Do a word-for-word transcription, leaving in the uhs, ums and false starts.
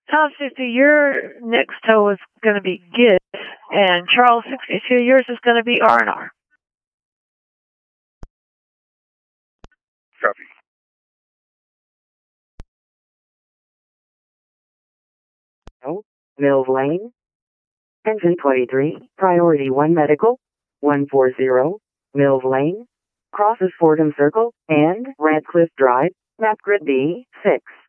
Tom sixty, your next tow is going to be Git, and Charles sixty-two, yours is going to be R and R. Copy. Oh, Mills Lane. Engine twenty-three, Priority one Medical, one forty, Mills Lane, crosses Fordham Circle, and Radcliffe Drive, map grid B, six.